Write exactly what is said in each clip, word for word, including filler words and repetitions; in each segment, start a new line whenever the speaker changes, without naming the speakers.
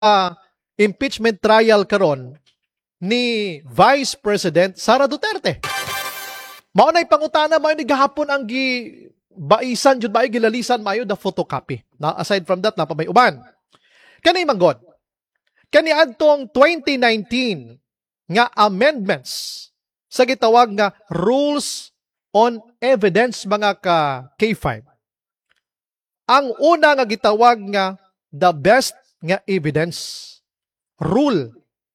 uh, impeachment trial karon ni Vice President Sara Duterte. Mao nay pangutana mao ni gahapon ang gi baisan jud ba gilalisan mayo the photocopy. Na aside from that na pa may uban. Kani manggod. Kani adtong twenty nineteen nga amendments sa gitawag nga Rules on Evidence mga ka K five. Ang una nga gitawag nga the best nga evidence rule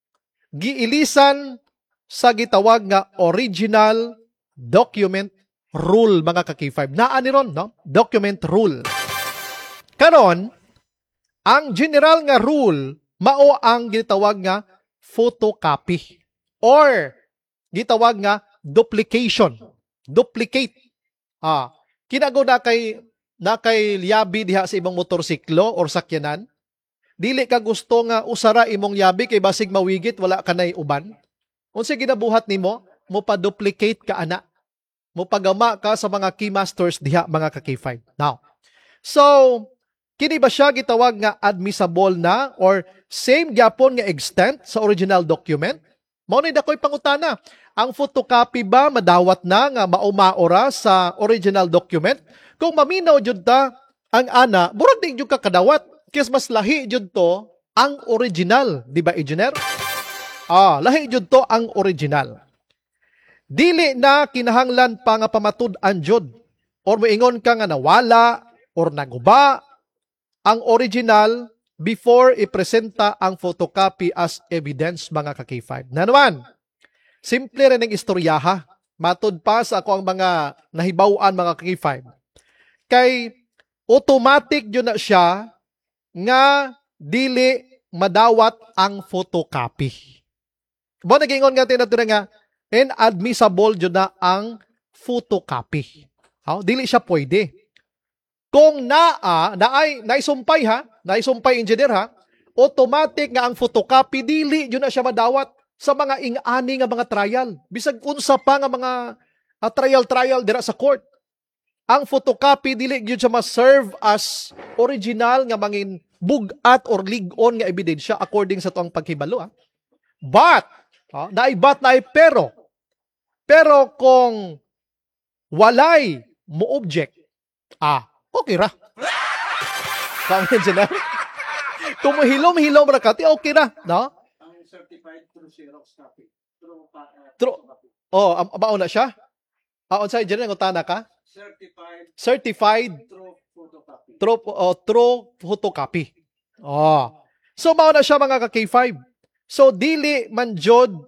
giilisan sa gitawag nga original document rule mga ka K five. Naa ni ron, no? Document rule. Karon, ang general nga rule mao ang gitawag nga photocopy or gitawag nga duplication. Duplicate. Ah, kinago na kay na kay liabi diha sa ibang motorsiklo or sakyanan. Dili ka gusto nga usara imong yabi kay basig mawigit wala ka nay uban. Unsa ginabuhat nimo? Mo pa-duplicate ka ana. Mo pagama ka sa mga keymasters diha mga ka K five. Now, so kini ba siya gitawag nga admissible na or same gyapon nga extent sa original document? Mao ni dakoy pangutana. Ang photocopy ba madawat na nga maumaora sa original document? Kung maminaw jud ta ang ana, burag di jud ka kadawat. Kaya mas lahi jud to ang original, di ba engineer? Ah, lahi jud to ang original. Dili na kinahanglan pa nga pamatud-an jud or moingon ka nga nawala or naguba ang original before ipresenta ang photocopy as evidence mga ka K five. Na naman, simple rin ang istoryaha. Matud pa sa ako ang mga nahibawan mga ka K five. Kay automatic yun na siya nga dili madawat ang photocopy. Bo nagingon nga tinaturo nga inadmissible yun na ang photocopy. Oh, dili siya pwede. Kung naa, naay naisumpay ha, naisumpay engineer ha, automatic nga ang photocopy dili yun na siya madawat sa mga ing-ani nga mga trial. Bisag unsa pa nga mga uh, trial-trial dira sa court. Ang photocopy dili gyud siya ma-serve as original nga mangin bugat or lig-on nga ebidensya according sa tuang paghibalo. Ha? But, ha, naay but naay pero. Pero kung walay mo object, ah, okay ra. Comment engineer. Kung mahilom-hilom ra ka, okay ra, no?
Ang certified through Xerox copy. Through, uh,
True. Oh, um, mao na siya. Ah, on side engineer ngutana ka?
Certified.
Certified
Through photocopy.
True, oh, true photocopy. Oh. So, mao na siya mga ka K five. So, dili man jod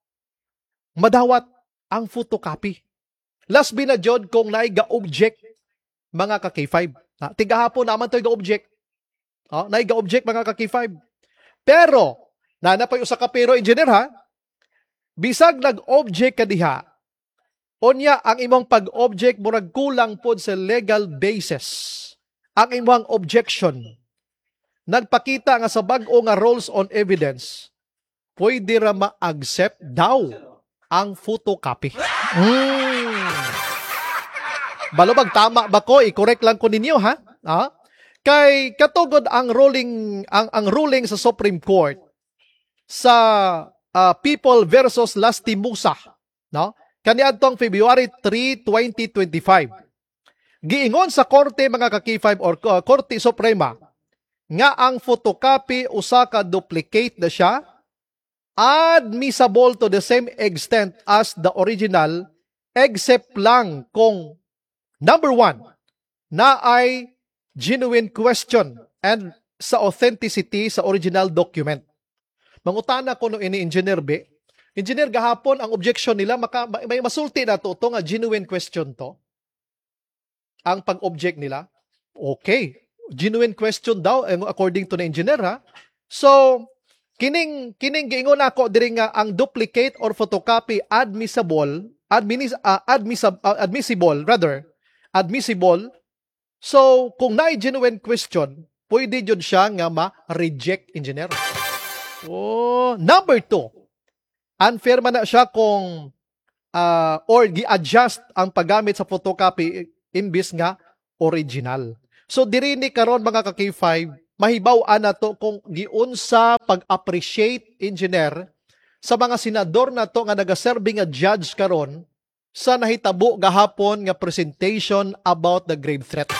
madawat ang photocopy. Last binajod kung naay ga-object mga ka K five. Ha? Tigahapon naman to'y ga-object. Ha? Naay ga-object mga ka K five. Pero, nanapay usa ka pero engineer ha, bisag nag-object ka diha, onya ang imong pag-object murag kulang pod sa legal basis. Ang imong objection nagpakita nga sa bag-o nga rules on evidence, pwede ra ma-accept daw ang photocopy. Mm. Balubag tama ba ko? I-correct lang ko ninyo ha? Ha? Kay katugod ang ruling ang ang ruling sa Supreme Court sa uh, People versus Lastimosa, no? Kaniadtong February third, twenty twenty-five. Giingon sa Korte mga ka K five or uh, Korte Suprema nga ang photocopy usa ka duplicate na siya admissible to the same extent as the original except lang kung number one na ay genuine question and sa authenticity sa original document. Mangutana ko no ini engineer be, engineer gahapon ang objection nila maka, may masulti na to, to nga genuine question to. Ang pag-object nila, okay, genuine question daw according to the engineer ha. So, kining kining giingon ako diri nga ang duplicate or photocopy admissible, adminis, uh, admissible, uh, admissible rather, admissible. So, kung naay genuine question, pwede jud siya nga ma-reject engineer. Oh, number two, unfair man na siya kung uh, or gi-adjust ang paggamit sa photocopy imbis nga original. So diri ni karon mga ka K five, mahibaw-an nato kung giunsa pag-appreciate engineer sa mga senador nato nga nagaserve nga judge karon sa nahitabo gahapon nga presentation about the grave threat.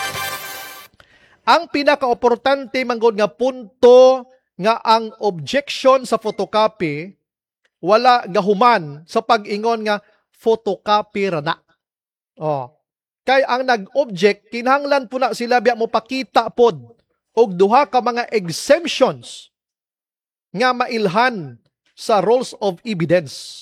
Ang pinaka-importante manggod nga punto nga ang objection sa photocopy wala gahuman sa pag-ingon nga photocopy ra na. Oh. Kay ang nag-object kinahanglan po na sila biya mo pakita pod og duha ka mga exemptions nga mailhan sa rules of evidence.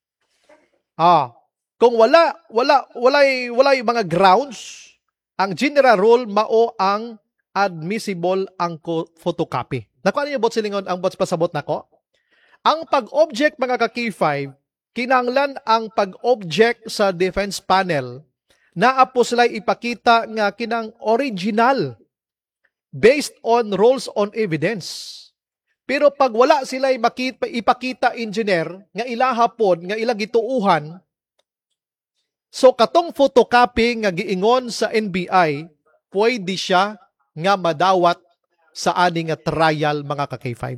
Ah, kung wala wala walay walay mga grounds, ang general rule mao ang admissible ang photocopy. Nakuha niyo bot silingon ang bots pasabot nako? Ang pag-object mga ka-K five, kinahanglan ang pag-object sa defense panel na apo sila ipakita nga kinang original based on rules on evidence. Pero pag wala sila ipakita, ipakita engineer nga ilahapon nga ilang gituuhan, so katong photocopy nga giingon sa N B I, pwede siya nga madawat sa ani nga trial mga ka-K five.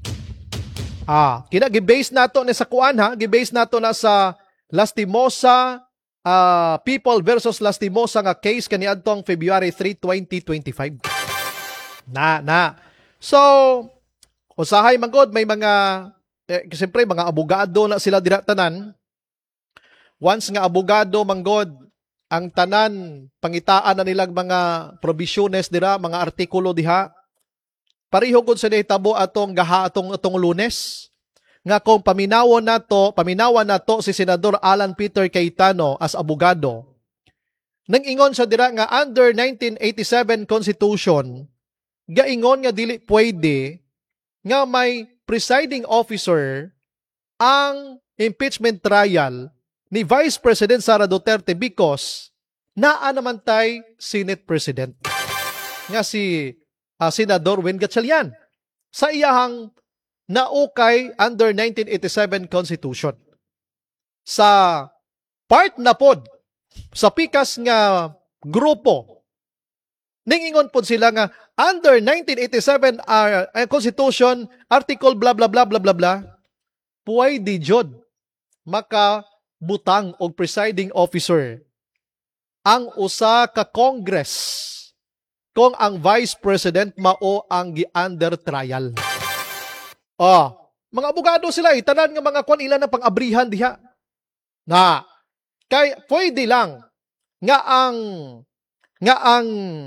Ah, kina gi-base nato ni sa kuan ha, gi-base nato na sa Lastimosa uh, People versus Lastimosa nga case kaniadtong February third, twenty twenty-five. Na na. So, usahay manggod may mga eh, siyempre mga abogado na sila dira tanan. Once nga abogado manggod ang tanan pangitaan na nilang mga provisiones dira, mga artikulo diha. Pareho gud sa nahitabo atong gaha atong atong Lunes nga kung paminawon nato, paminawan nato si Senador Alan Peter Cayetano as abogado. Nang ingon sa dira nga under nineteen eighty-seven Constitution, gaingon nga dili pwede nga may presiding officer ang impeachment trial ni Vice President Sara Duterte because naa naman tay Senate President nga si uh, Senador Win Gatchalian sa iyahang naukay under nineteen eighty-seven Constitution. Sa part na pod sa pikas nga grupo ningingon pod sila nga under nineteen eighty-seven uh, Constitution article blah blah blah blah blah blah pwede jud maka butang og presiding officer ang usa ka Congress kung ang Vice President mao ang gi-under trial. Oh, mga abogado sila, eh, tanan nga mga kwan ilan na pang-abrihan diha. Na, kay pwede lang nga ang nga ang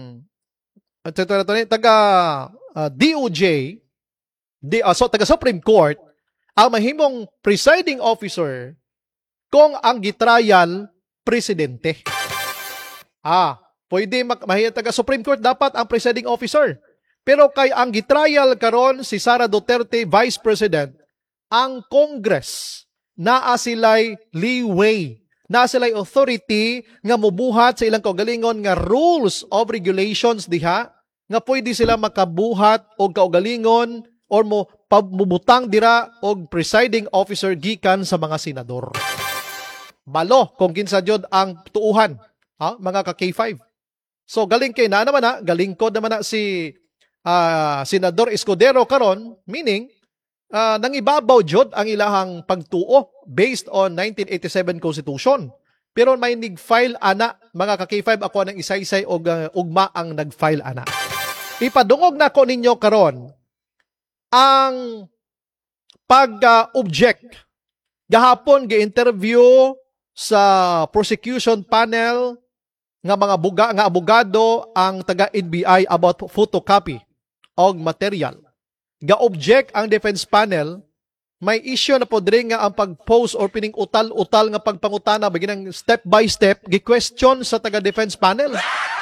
taga uh, D O J, di, uh, so taga Supreme Court, ang mahimong presiding officer kung ang gitrial presidente. Ah, pwede mahiyang taga Supreme Court dapat ang presiding officer. Pero kay ang gitrial karon si Sara Duterte Vice President, ang Congress naa sila'y leeway, naa sila'y authority nga mubuhat sa ilang kaugalingon nga rules of regulations diha nga pwede sila makabuhat og kaugalingon or mo pabubutang dira og presiding officer gikan sa mga senador. Balo kung kinsa jud ang tuuhan, ha, mga ka-K five. So galing kay na naman na, galing ko naman na si uh, Senador Escudero karon, meaning uh, nangibabaw jud ang ilahang pagtuo based on nineteen eighty-seven Constitution. Pero may nag-file ana, mga ka-K five, ako nang isaysay og uh, ugma ang nag-file ana. Ipadungog na ko ninyo karon ang pag-object. Uh, Gahapon gi-interview sa prosecution panel nga mga buga nga abogado ang taga N B I about photocopy og material. Ga-object ang defense panel, may issue na po diri nga ang pag-post or pining utal-utal nga pagpangutana baginang step by step gi-question sa taga defense panel.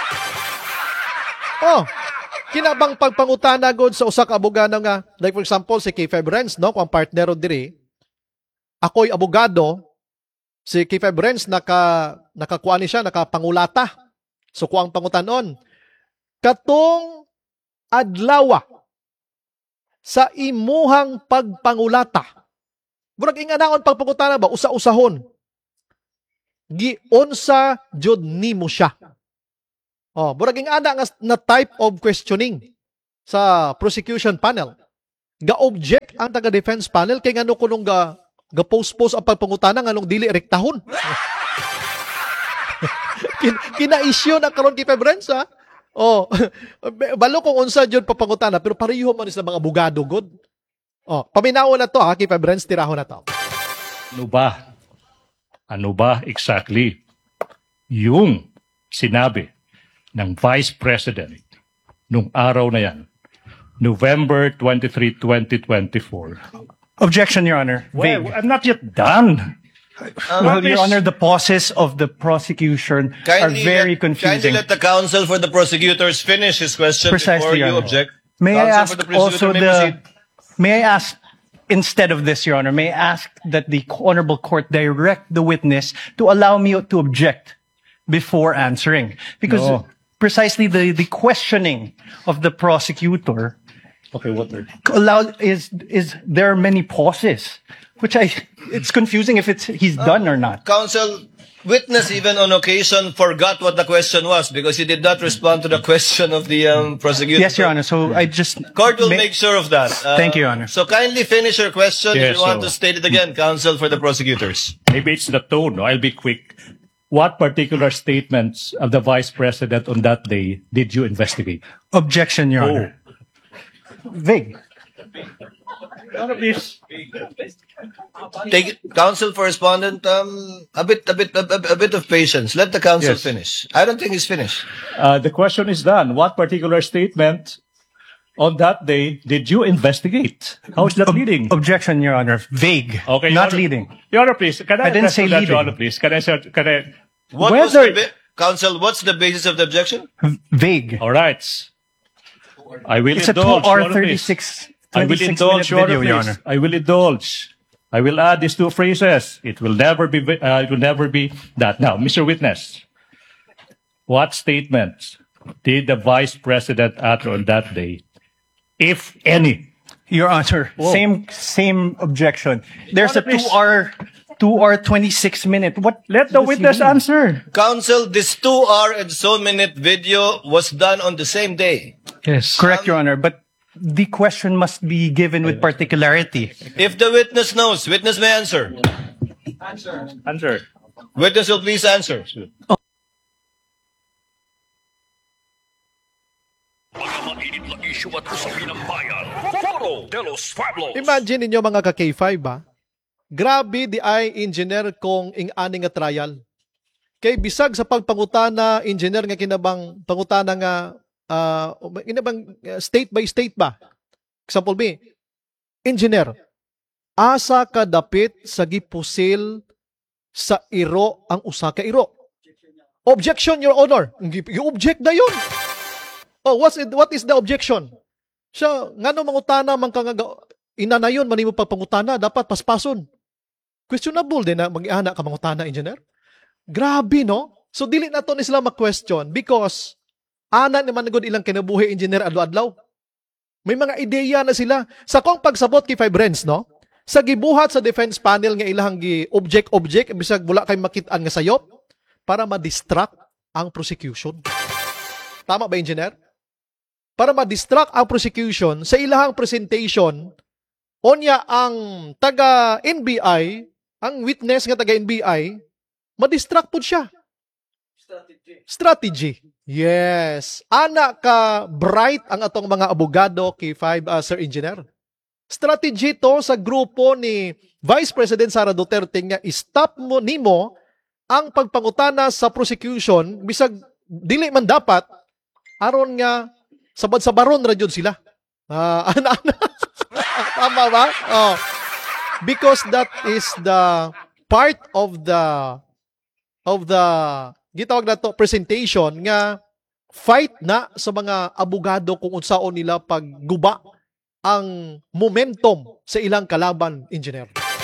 Oh, kinabang pagpangutana gud sa usa ka abogado nga, like for example si K five Renz, no, kung partner diri, ako'y abogado, si K five Renz naka nakakuha ni siya, nakapangulata. So kuang pangutanon, katong adlawa sa imuhang pagpangulata. Murag inganaon pagpangutana ba usa-usahon. Giunsa jud nimo siya. Oh, murag ingana nga na type of questioning. sa prosecution panel. Ga-object ang taga-defense panel kay ngano kunong ga ga-post-post ang pagpangutana nganong dili rektahon. Kin kina-issue na karon kay Febrenz, ha? Oh, balo kung unsa jud papangutana pero pareho man sa mga abogado god. Oh, paminaw na to ha kay Febrenz, tirahon na to.
Ano ba? Ano ba exactly yung sinabi ng Vice President nung araw na yan, November twenty-third, twenty twenty-four?
Objection, Your Honor.
Well,
Vague.
I'm not yet done.
Well,
What
Your
is-
Honor, the pauses of the prosecution are very
let, Kindly
confusing.
let the counsel for the prosecutors finish his question
Precisely,
before
Your
you
Honor.
object.
May I
Counsel
ask
for the prosecutor
also
may
the,
proceed.
may I ask, instead of this, Your Honor, may I ask that the Honorable Court direct the witness to allow me to object before answering? Because
No.
precisely the, the questioning of the prosecutor
Okay, what are...
allowed is, is there are many pauses, which I, it's confusing if it's, he's done or not.
Counsel, witness even on occasion forgot what the question was because he did not respond to the question of the um, prosecutor.
Yes, Your Honor. So I just
Court will
may-
make sure of that. Uh,
Thank you, Your Honor.
So kindly finish your question
Yes,
if you want
so-
to state it again, counsel for the prosecutors.
Maybe it's the tone. No? I'll be quick. What particular statements of the Vice President on that day did you investigate?
Objection, Your
Oh.
Honor. Vague.
Your Honor, please.
Take it, counsel for respondent, um, a bit, a bit, a, a- a bit of patience. Let the counsel
Yes.
finish. I don't think he's finished.
Uh, the question is done. What particular statement on that day did you investigate? How is that leading?
Objection, Your Honor. Vague.
Okay, Your
Not
Honor-
leading.
Your Honor, please. Can I,
I didn't
address
say
to that,
leading.
Your Honor, please? Can I, say- can I...
What was
Whether-
the, ba- counsel, what's the basis of the objection?
Vague.
All right. I will
It's a two
indulge, Your
hour
Honor, please.
thirty-six,
I will
twenty-six minute
indulge, Your Honor,
video, Your
please.
Honor.
I will indulge. I will add these two phrases. It will never be. Uh, it will never be that. Now, Mister Witness, what statements did the Vice President utter on that day, if any?
Your Honor, same same objection. There's a
Honor, please.
two hour two hour twenty-six minute. What?
Let the
does he
witness
mean?
answer.
Counsel, this two hour and so minute video was done on the same day.
Yes.
Correct, Your Honor, but the question must be given with particularity.
If the witness knows, witness may answer.
Answer.
Witness will please answer.
Mainit na issue at usapin ng bayan. Foro de los Pueblos.
Imagine ninyo mga ka-K five ba? Grabe di ay engineer kong ing-ani nga trial. Kay bisag sa pagpangutana, engineer nga kinabang pangutana nga uh, kinabang uh, state by state ba? Example B, engineer, asa ka dapit sa gipusil sa iro ang usa ka iro? Objection, Your Honor. I-object na yun. Oh, what's it, what is the objection? Siya, ngano mangutana man ka nga ga- inanayon manimo pagpangutana dapat paspason. Questionable din na mag-iana ka mangutana, engineer. Grabe, no? So dili na to ni sila ma-question because ana naman gud ilang kinabuhi engineer adlaw-adlaw. May mga ideya na sila. Sa kong pagsabot kay Five Rents, no? Sa gibuhat sa defense panel nga ilang gi object-object bisag wala kay makitaan nga sayop para ma-distract ang prosecution. Tama ba, engineer? Para ma-distract ang prosecution sa ilahang presentation, onya ang taga-N B I, ang witness nga taga-N B I, ma-distract po siya.
Strategy.
Strategy. Yes. Ana ka bright ang atong mga abogado kay five uh, Sir Engineer. Strategy to sa grupo ni Vice President Sara Duterte nga stop mo nimo ang pagpangutana sa prosecution bisag dili man dapat aron nga sabad sa baron ra jud sila. Ah, ana ana. Tama ba? Oh. Because that is the part of the of the gitawag na to presentation nga fight na sa mga abogado kung unsaon nila pagguba ang momentum sa ilang kalaban, engineer.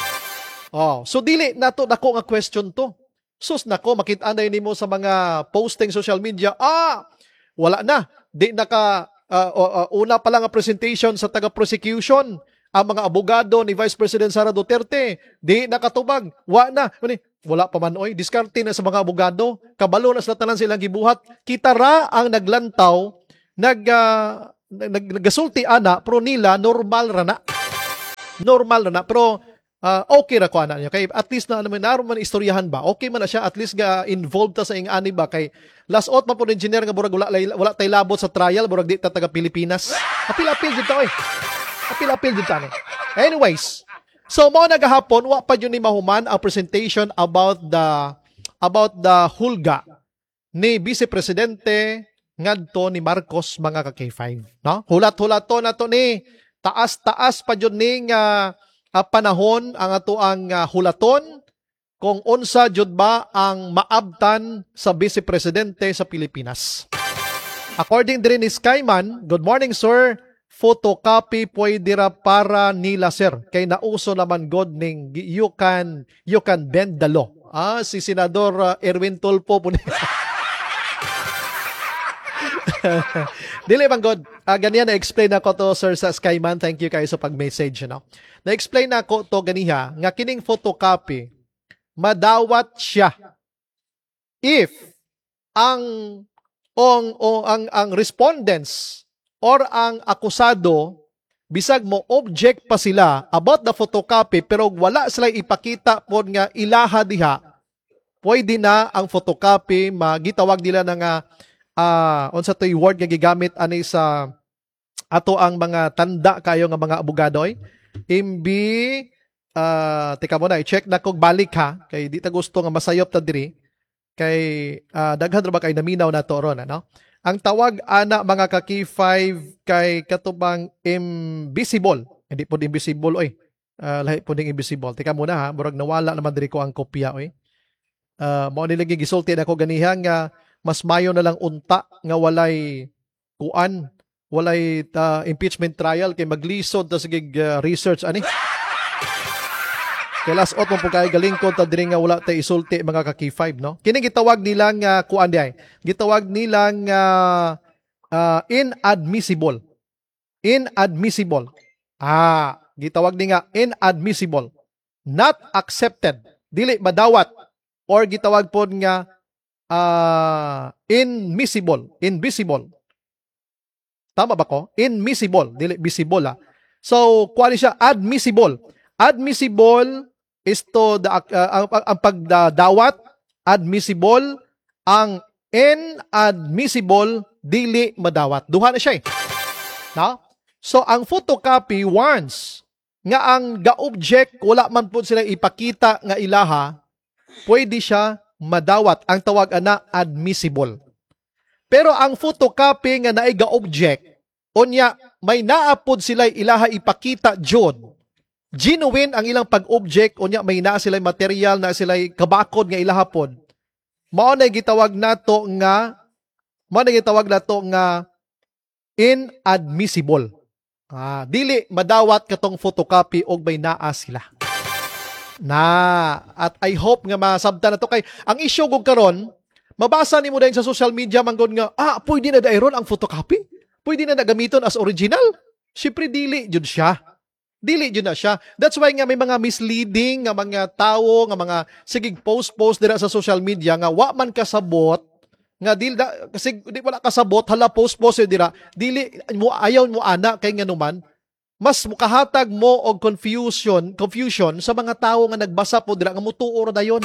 Oh, so dili nato nako nga question to. Sus nako makita na nimo sa mga posting social media, ah, wala na. Di naka uh, uh, una pa lang nga presentation sa taga-prosecution ang mga abogado ni Vice President Sara Duterte, di nakatubag. Wa na. Wala pa man oy, diskarte na sa mga abogado, kabalo na sa tanan silang gibuhat. Kita ra ang naglantaw, nag uh, nag- nagasulti ana pero nila normal ra na. Normal ra na pero uh, okay ra ko ana niya kay at least na ano man naroon man istoryahan ba. Okay man na siya at least ga involved ta sa ing ani ba kay last out man po engineer nga burag wala wala tay labot sa trial burag di ta taga Pilipinas. Apil-apil jud ta oy. Apil-apil jud ta ni. Anyways, so mo nagahapon wa pa jud ni mahuman ang presentation about the about the hulga ni Vice Presidente ngadto ni Marcos mga ka K five, no? Hulat-hulat to na to ni taas-taas pa jud ni nga uh, panahon ang ato ang uh, hulaton kung unsa jud ba ang maabtan sa Vice Presidente sa Pilipinas. According din ni Skyman, good morning sir, photocopy pwede ra para nila sir kay nauso naman god ning you can you can bend the law. Ah, si Senador uh, Erwin Tulfo po. Dili bang god, uh, ganyan na-explain ako to sir sa Skyman. Thank you kayo sa pag-message. No? Na-explain na ako to ganiha, nga kining photocopy, madawat siya if ang ong, ong ang ang respondents or ang akusado bisag mo object pa sila about the photocopy pero wala sila ipakita pod nga ilaha diha, pwede na ang photocopy magitawag nila na nga uh, unsa toy word nga gigamit ani sa ato ang mga tanda kayo nga mga abogadoy imbi uh, teka mo na i-check na kog balik ha kay di ta gusto nga masayop ta diri kay uh, daghan ra ba kay naminaw na to ron ano. Ang tawag ana mga ka K five kay katubang invisible. Hindi po invisible oy. Uh, lahi po ding invisible. Teka muna ha, murag nawala naman diri ko ang kopya oy. Uh, mao ni lagi gisulti nako ganiha nga mas mayo na lang unta nga walay kuan, walay uh, impeachment trial kay maglisod ta sige uh, research ani. Kay last out mo po kayo galing ko ta diri nga wala tay isulti mga ka K five no. Kini gitawag nilang uh, kuan di ay. Gitawag nilang uh, uh, inadmissible. Inadmissible. Ah, gitawag ni nga inadmissible. Not accepted. Dili madawat or gitawag pod nga uh, inadmissible, invisible. Tama ba ko? Inadmissible, dili visible ah. So, kuan siya admissible. Admissible is to the, uh, ang, ang pagdadawat, admissible, ang inadmissible, dili madawat. Duha na siya eh. No? So, ang photocopy warns nga ang ga-object, wala man po sila ipakita nga ilaha, pwede siya madawat. Ang tawag na admissible. Pero ang photocopy nga naay ga-object, unya, may naapod sila ilaha ipakita jud. Genuine ang ilang pag-object, unya may naa sila material na sila kabakod nga ilahapon. Mao na gitawag nato nga mao na gitawag nato nga inadmissible. Ah, dili madawat katong photocopy og may naa sila. Na at I hope nga masabtan na to kay ang issue gug karon mabasa nimo din sa social media manggod nga ah pwede na dairon ang photocopy? Pwede na nagamiton as original? Syempre dili jud siya. Dili jud na siya. That's why nga may mga misleading nga mga tawo nga mga sigig post-post dira sa social media nga wa man kasabot nga dili da, kasi di wala kasabot hala post-post dira dili mo ayaw mo ana kay nganuman mas mukahatag mo og confusion confusion sa mga tawo nga nagbasa po dira nga mutuo ra dayon.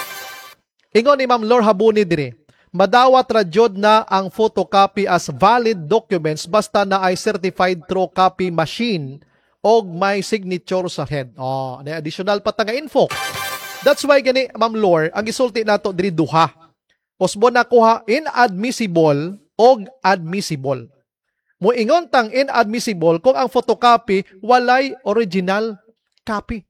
Ingon ni Ma'am Lor Habuni diri, madawat ra jud na ang photocopy as valid documents basta na ay certified through copy machine og may signature sa head. Oh, na additional pa ta nga info. That's why gani Ma'am Lor, ang gisulti nato diri duha. Osbo na kuha inadmissible og admissible. Moingon tang inadmissible kung ang photocopy walay original copy.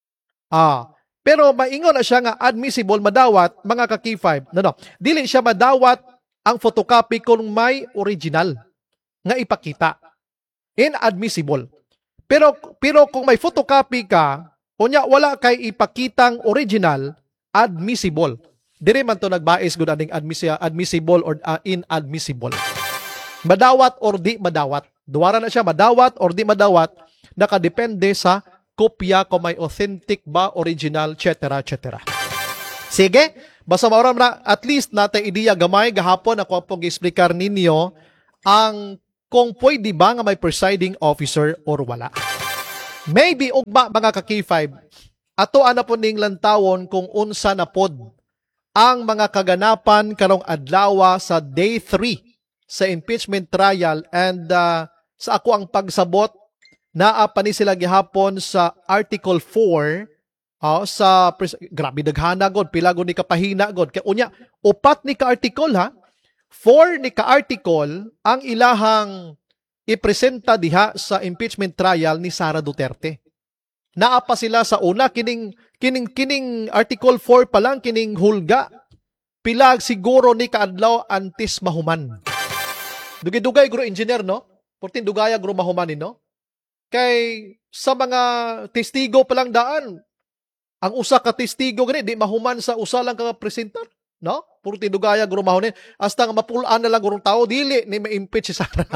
Ah, pero maingon na siya nga admissible madawat mga ka K five. No no, dili siya madawat ang photocopy kung may original nga ipakita. Inadmissible. Pero pero kung may photocopy ka, unya wala kay ipakitang original, admissible. Dire man to nagbais gud aning admissible or uh, inadmissible. Madawat or di madawat. Duwara na siya madawat or di madawat, nakadepende sa kopya kung may authentic ba, original, et cetera et cetera. Sige, basta maoram na at least natin ideya gamay gahapon ako pong gi-explicar ninyo ang kung pwede ba nga may presiding officer or wala. Maybe ugma mga ka-K five, ato ana po ning lantawon kung unsa na pod ang mga kaganapan karong adlaw sa day three sa impeachment trial, and uh, sa ako ang pagsabot naa pa ni sila gihapon sa Article four. Oh, sa pres- grabe daghana god, pila god ni kapahina god. Kaya unya, upat ni ka-article ha. Four ni ka-article ang ilahang ipresenta diha sa impeachment trial ni Sara Duterte. Naa pa sila sa una kining kining kining Article four pa lang kining hulga. Pilag siguro ni kaadlaw antes mahuman. Dugay-dugay guro engineer no? Portin dugaya guro mahumanin no? Kay sa mga testigo pa lang daan, ang usa ka testigo gani di mahuman sa usa lang ka presenter, no? Puro tinugaya guro mahunin. Hasta nga mapulaan na lang gurong tao dili ni ma-impeach si Sara.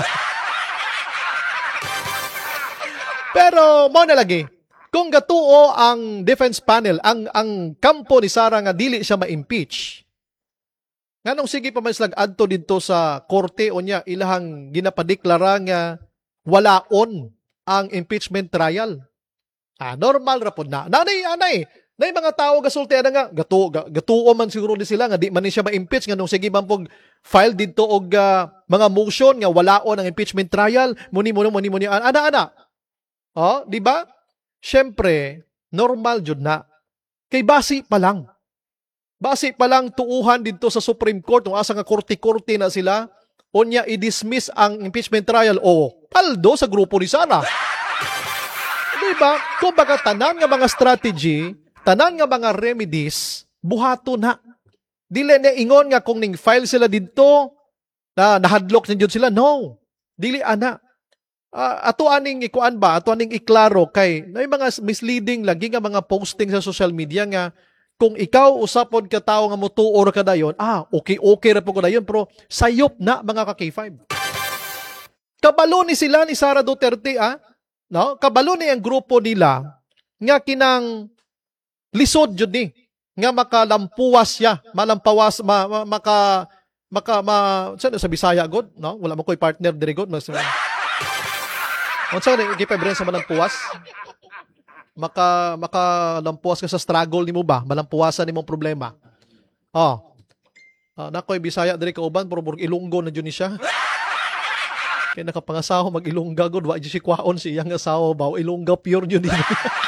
Pero mo na lagi, kung gatuo ang defense panel, ang ang kampo ni Sara nga dili siya ma-impeach. Nganong sige pa man sila adto didto sa korte unya ilahang ginapadeklara nga walaon ang impeachment trial. Ah, normal ra pod na. Nanay, anay. Nay mga tao gasulti na nga gato ga, gatuo man siguro ni sila nga di man ni siya ma-impeach nganong sige man pog file didto og uh, mga motion nga walaon ang impeachment trial. Muni muni muni muni ana ana. Oh, di ba? Syempre, normal jud na. Kay basi pa lang. Basi pa lang tuuhan didto sa Supreme Court kung asa nga korte-korte na sila unya i-dismiss ang impeachment trial o paldo sa grupo ni Sara. Diba? Kung baga tanan nga mga strategy, tanan nga mga remedies, buhato na. Dili na ingon nga kung ning file sila dito, na nahadlok na dyan sila. No. Dili ana. Uh, ato aning ikuan ba? Ato aning iklaro kay na mga misleading lagi nga mga posting sa social media nga kung ikaw usapod ka tao nga mutuor ka dayon, ah, okay-okay ra po ko dayon, pero sayop na mga ka-K five. Kabalo ni sila ni Sara Duterte, ah, no? Kabalo ni ang grupo nila nga kinang lisod jud ni nga makalampuwas siya, malampawas ma, ma, maka maka ma sa Bisaya god, no? Wala mo koy partner diri god, mas unsa ni gipaybren sa malampuwas? Maka makalampuwas ka sa struggle nimo ba? Malampuwasan nimong problema. Oh. Ah, nakoy Bisaya diri ka uban pero burg Ilonggo na jud ni siya. Kaya nakapangasawa mag-Ilongga god, wa jud si kwaon si iyang asawa ba, Ilongga pure jud ni.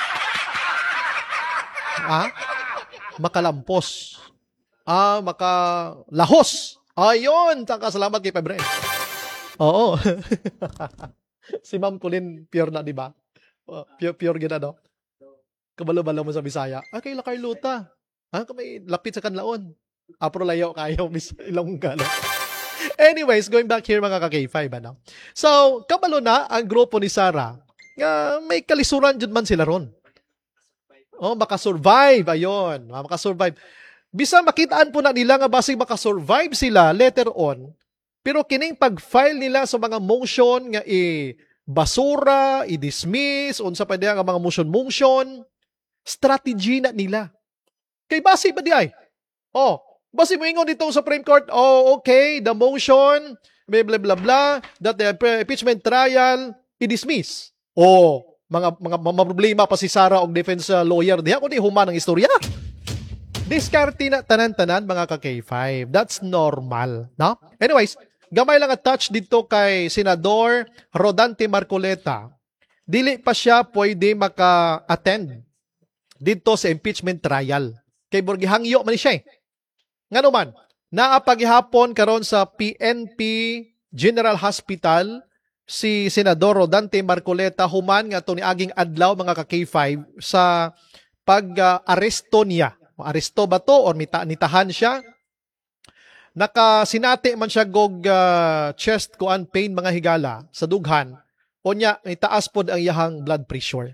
Ah? Makalampos. Ah, makalahos. Ayun, taka salamat kay Pebre. Oo. Si Ma'am Colin pure na, di ba? Uh, pure pure gina no. Kabalo-balo mo sa Bisaya. Ah, kay Lakay Luta. Ah, kamay lapit sa kanlaon. Apro layo kayo mis Ilongga. No? Anyways, going back here mga ka-K five, ano? So, kabalo na ang grupo ni Sara. Nga may kalisuran jud man sila ron. Oh, makasurvive. Ayun. Makasurvive. Bisa makitaan po na nila nga basig makasurvive sila later on. Pero kining pag-file nila sa mga motion nga i-basura, i-dismiss, unsa pa diya nga mga motion-motion, strategy na nila. Kay basi ba di ay? Oh, basi mo ingon dito sa Supreme Court, oh, okay, the motion, blah, blah, blah, blah, that the impeachment trial, i-dismiss. Oh, mga, mga, mga problema pa si Sara og defense lawyer diha, kundi human ang istorya. Diskarte na tanan-tanan mga ka-K five. That's normal, no? Anyways, gamay lang at touch dito kay Senador Rodante Marcoleta. Dili pa siya pwede maka-attend dito sa impeachment trial. Kay Borgihangyo man siya eh. Nga naman, naapagihapon karon sa P N P General Hospital si Senador Rodante Marcoleta human nga to ni aging adlaw mga ka-K five sa pag-aresto niya. Aresto ba to or mita, nitahan siya? Nakasinati man siya gog uh, chest kuan pain mga higala sa dughan. Unya itaas pod ang iyahang blood pressure.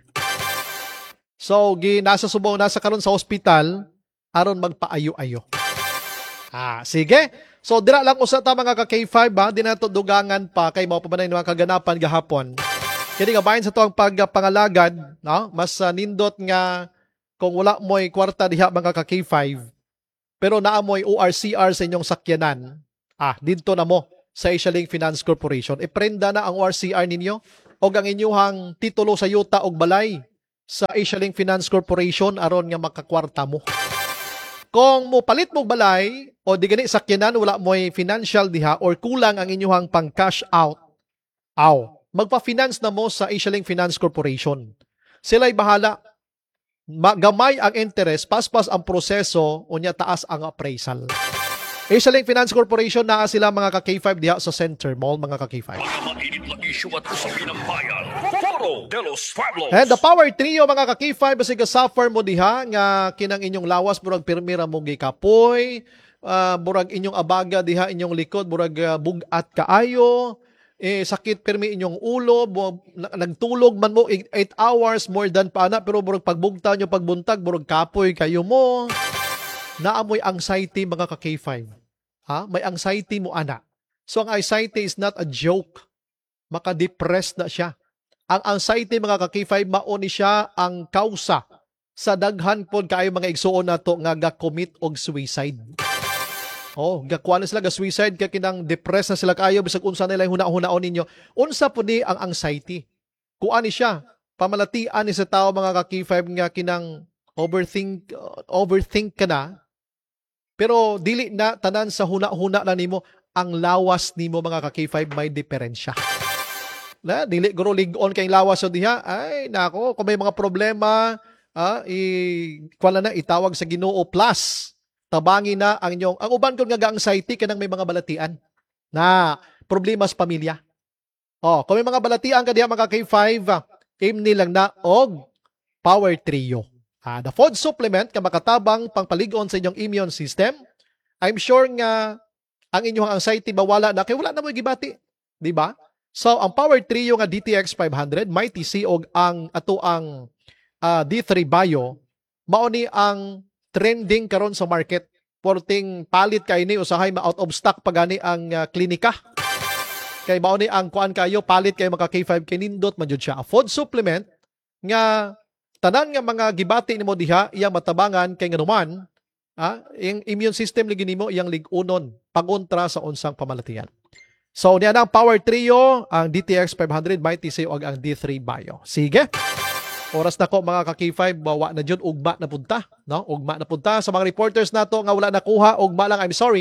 So gi nasa subaw nasa karon sa ospital aron magpaayo-ayo. Ah, sige. So dira lang usa ta mga ka-K five ba, di nato dugangan pa kay mao pa man mga kaganapan gahapon. Kini nga bahin sa to ang pagpangalagad, no? Mas uh, nindot nga kung wala mo'y kwarta diha mga ka-K five, pero naa mo'y O R C R sa inyong sakyanan, ah, dito na mo sa Asialink Finance Corporation. Iprenda na ang O R C R ninyo o ang inyuhang titulo sa yuta o balay sa Asialink Finance Corporation aron nga makakwarta mo. Kung mo palit mo balay o di gani sakyanan wala mo'y financial diha or kulang ang inyuhang pang cash out, aw, magpa-finance na mo sa Asialink Finance Corporation. Sila'y bahala. Gamay ang interest, paspas ang proseso, unya taas ang appraisal. Asialink Finance Corporation, naa sila mga ka-K five diha sa Center Mall, mga ka-K five.
Mga mainit na issue at usapin ng bayan. Foro de los Pueblos.
And the Power Trio, mga ka-K five, basi ka-suffer mo diha, nga kinang inyong lawas, burag pirmira mo gikapoy, uh, burag inyong abaga diha, inyong likod, burag uh, bugat kaayo, eh, sakit pirmi inyong ulo, bu- nagtulog man mo eight hours more than pa na, pero burag pagbugta nyo pagbuntag, burag kapoy kayo mo. Naamoy anxiety mga ka-K five. Ha? May anxiety mo ana. So ang anxiety is not a joke. Maka-depressed na siya. Ang anxiety mga ka-K five, mauni siya ang kausa sa daghan pod kaayo mga igsuon nato nga ga-commit og suicide. Oh, gakuan na sila ga suicide kay kinang depressed na sila kaayo bisag unsa nila huna-hunaon ninyo. Unsa pud ni ang anxiety? Kuan ni siya, pamalatian ni sa tao mga ka-K five nga kinang overthink uh, overthink ka na. Pero dili na tanan sa huna-huna na nimo, ang lawas nimo mga ka-K five may diferensya. Na dili guro lig-on kay lawas so diha. Ay nako, kung may mga problema, ah, i kuan na itawag sa Ginoo plus. Tabangi na ang inyong, ang uban ko nga ga-anxiety kanang may mga balatian na problema sa pamilya. Oh, kung may mga balatian ka diha mga K five, aim nilang na og Power Trio. Ah, the food supplement ka makatabang pangpaligon sa inyong immune system. I'm sure nga ang inyong anxiety mawala na kay wala na mo gibati, di ba? So ang Power Trio nga D T X five hundred, Mighty C og ang ato ang uh, D three Bio, mao ni ang trending karon sa market. Porting palit kay ni usahay ma out of stock pagani ang uh, klinika. Kay mao ni ang kuan kayo palit kay maka K five kay nindot man jud siya. A food supplement nga tanan nga mga gibati nimo diha iyang matabangan kay nganuman, ah, yung immune system ligi nimo iyang lig-unon pagontra sa unsang pamalatian. So niya na ang Power Trio, ang D T X five hundred, Mighty C og ang D three Bio. Sige. Oras na ko mga ka-K five, bawa na dyan, ugma na punta. No? Ugma na punta. Sa mga reporters nato nga wala nakuha, ugma lang, I'm sorry.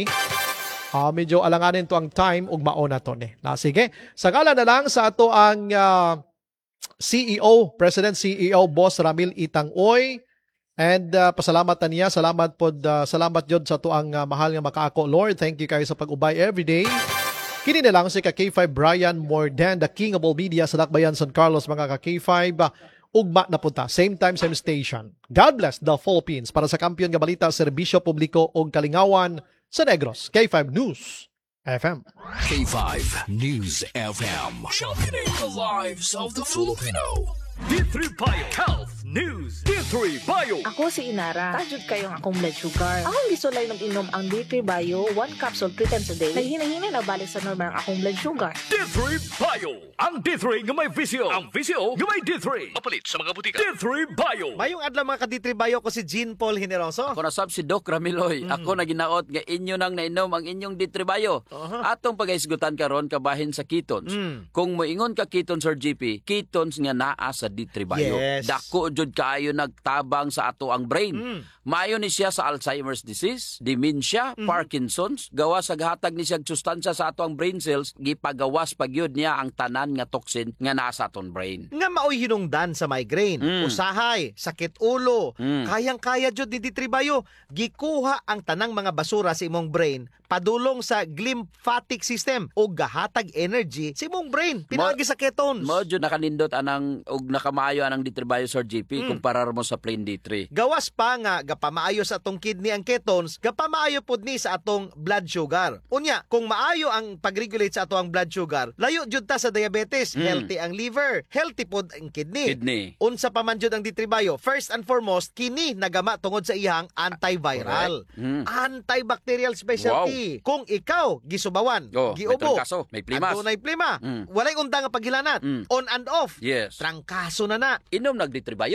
Uh, medyo alanganin to ang time, ugmao na to. Eh. Na, sige. Sagala na lang sa ato ang uh, C E O, President C E O, Boss Ramil Itang-Oy. And uh, pasalamat na niya. Salamat pod, uh, salamat yun sa ato ang uh, mahal nga makaako. Lord, thank you kayo sa pag-ubay everyday. Kini na lang si ka-K five Brian Mordan, the king of all media sa Dakbayan, San Carlos, mga ka-K five. Uh, ugma na punta. Same time, same station. God bless the Philippines para sa kampiyon nga balita, serbisyo publiko o kalingawan sa Negros. K five News F M.
K five News F M. Championing the lives of the Filipino. D three Bio Health News. D three Bio.
Ako si Inara. Tajud kayo ng akong blood sugar. Akong gisulay ng inom ang D three Bio, one capsule three times a day. Naghinahinay na balik sa normal ang akong blood sugar.
D three Bio. Ang D three nga may visio. Ang visio nga may D three. Mapalit sa mga butika. D three Bio.
Mayong adlaw mga ka-D three Bio ko si Jean Paul Generoso.
Ako nasab si Doc Ramiloy.
Mm.
Ako na ginaot nga inyo nang nainom ang inyong D three Bio.
Uh-huh.
Atong pagaisgutan karon kabahin sa ketones.
Mm.
Kung moingon ka ketones or G P, ketones nga naa sa D three Bio.
Yes.
Dako jud kaayo nagtabang sa ato ang brain.
Mm.
Maayo ni siya sa Alzheimer's disease, dementia,
Mm.
Parkinson's, gawa sa gahatag ni siya sustansya sa ato ang brain cells, gipagawas pagyud niya ang tanan nga toxin nga naa sa aton brain.
Nga maoy hinungdan sa migraine,
Mm.
usahay, sakit ulo,
Mm.
kayang-kaya jud ni D three Bio. Gikuha ang tanang mga basura sa imong brain padulong sa glymphatic system o gahatag energy sa imong brain pinaagi sa ketones.
Mo jud nakanindot anang og nakamaayo anang D three Bio Sir G P
Mm.
kumpara mo sa plain D three.
Gawas pa nga gapamaayo sa atong kidney ang ketones, gapamaayo pud ni sa atong blood sugar. Unya, kung maayo ang pag-regulate sa atong blood sugar, layo jud ta sa diabetes,
Mm.
healthy ang liver, healthy pud ang kidney.
Kidney.
Unsa pa man jud ang D three Bio, first and foremost, kini nagama tungod sa iyang antiviral,
Mm.
antibacterial specialty. Kung ikaw gisubawan,
Oh, may
giubo,
trangkaso, may plimas.
adunay plima,
Mm.
walay unta nga paghilanat,
Mm.
on and off,
Yes.
trangkaso na na.
Inom nag D three Bio.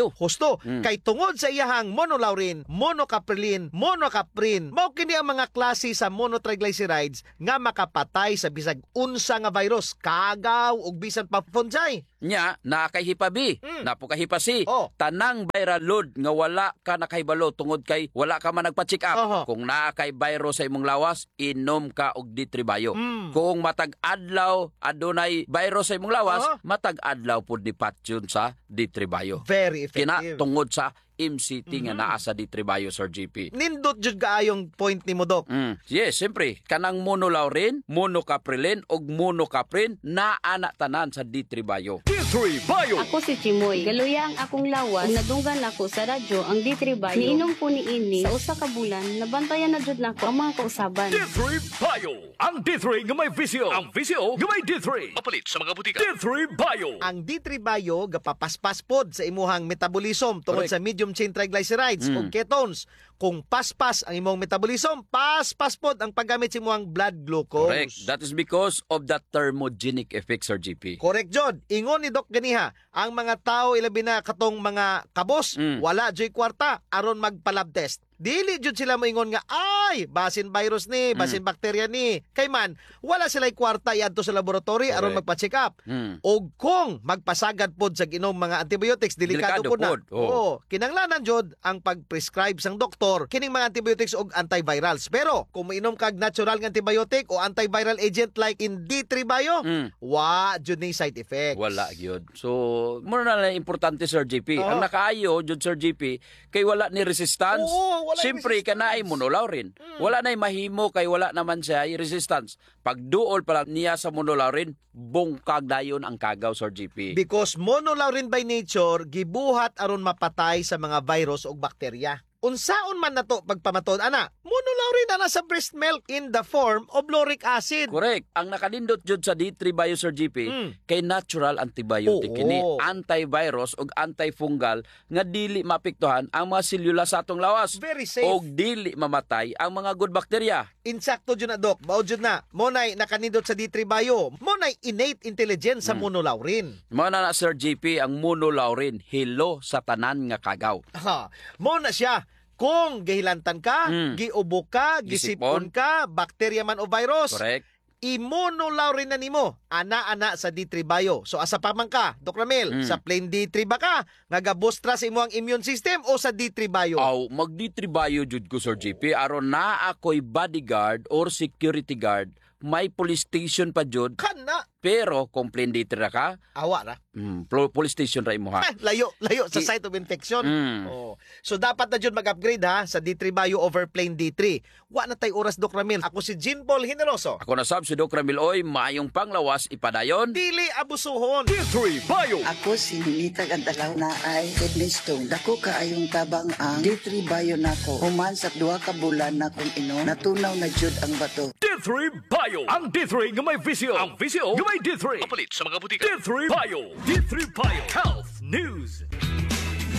Husto.
Mm.
Kay tungod sa iyahang monolaurin, monocaprilin, monocaprin, mao kini ang mga klase sa monotriglycerides nga makapatay sa bisag unsa nga virus, kagaw ug bisan pa fungi.
Nya, na kay hipa B,
Mm.
na po kay hipa C.
Oh.
Tanang viral load nga wala ka nakahibalo tungod kay wala ka man nagpa-check up.
Oho.
Kung naa kay virus sa imong lawas, inom ka og D three Bio.
Mm.
Kung matag adlaw adunay virus sa imong lawas,
Oho.
matag adlaw pud ni patyon sa D three Bio.
Very
Kina
effective.
tungod sa M C T nga
Mhm.
naa sa D three Bio, Sir G P.
Nindot jud kaayong point ni mo, Dok.
Mm. Yes, siyempre, kanang monolaurin, monocaprilin og monocaprin naa na tanan sa D three Bio.
D three Bio.
Ako si Chimoy. Galuya ang akong lawas. Ug nadunggan ako sa radyo ang D three Bio. Niinom ko ni ini sa usa ka bulan. Nabantayan na jud nako ang mga kausaban.
D three Bio. Ang D three nga may visyo. Ang visyo nga may D three. Mapalit sa mga butika. D three Bio.
Ang D three Bio gapapaspas pod sa imuhang metabolism tungod
Correct.
sa medium chain triglycerides
Mm.
ug ketones. Kung paspas ang imong metabolism, paspas pod ang paggamit sa imong blood glucose.
Correct. That is because of the thermogenic effect, Sir G P.
Correct, Jod. Ingon ni Doc ganiha, ang mga tao ilabi na katong mga kabos,
Mm.
wala joy kwarta aron magpa-lab test. Dili jud sila moingon nga ay basin virus ni, basin bakterya ni. Kay man wala sila kwarta iadto sa laboratory aron
Correct.
magpa-check up.
Mm.
Og kung magpasagad pod sa ginom mga antibiotics, delikado,
Delikado
pod na.
pod, oo.
Oo, kinanglanan jud ang pag-prescribe sang doktor kining mga antibiotics og antivirals. Pero kung mainom kag natural nga antibiotic o antiviral agent like in D three Bio,
Mm.
wa jud ni side effects.
Wala gyud. So, muna na lang importante, Sir G P.
Oo.
Ang nakaayo jud, Sir G P, kay wala ni resistance.
Oo, wala
Siyempre
resistance.
ka na ay monolaurin. Wala na mahimo kay wala naman siya ay resistance. Pag duol pala niya sa monolaurin, bungkag dayon ang kagaw, Sir G P.
Because monolaurin by nature gibuhat aron mapatay sa mga virus o bakterya. Unsaon man nato pagpamaton ana? Monolaurin ana sa breast milk in the form of lauric acid.
Correct. Ang nakalindot jud sa D three Bio, Sir G P,
Mm.
kay natural antibiotic
Oo.
kini, antivirus ug antifungal nga dili maapektuhan ang mga selula sa atong lawas.
Very safe.
Og dili mamatay ang mga good bacteria.
Insakto jud na, Dok. Mao jud na. Monay nakanindot sa D three Bio. Monay innate intelligence sa monolaurin.
Mao na na, Sir G P, ang monolaurin hilo sa tanan nga kagaw.
Ha, mo na siya. Kung gihilantan ka,
Mm.
giubok ka, gisipon
Gisipon.
ka, bakterya man o virus,
Correct.
imonolaurin na nimo ana-ana sa D three Bio. So asa pa man ka, Doc Ramil,
Mm.
sa plain D three ba ka? Nga gabustra sa imo ang immune system o sa D three Bio?
Aw, mag D three Bio jud ko, Sir G P, aron na ako'y bodyguard or security guard, may police station pa jud.
Kana,
Pero kung plain D three ra ka,
awa ra.
mm, plo- police station ra imo ha.
Ah, layo, layo sa
I-
site of infection.
Mm.
Oh. So dapat na jud mag-upgrade ha sa D three Bio over plain D three. Wa na tay oras, Doc Ramil. Ako si Jean Paul Generoso.
Ako na sab si Doc Ramil Oy, maayong panglawas ipadayon.
Dili abusuhon.
D three Bio.
Ako si Nitag Antalaw na ay kidney stone. Dako kaayong tabang ang D three Bio nako. Human sa duha ka bulan na kung inom, natunaw na jud ang bato.
D three Bio. Ang D three nga may visyo. Ang visyo nga may D three. Mapalit sa mga butika. D three Bio. D three Bio. Health News.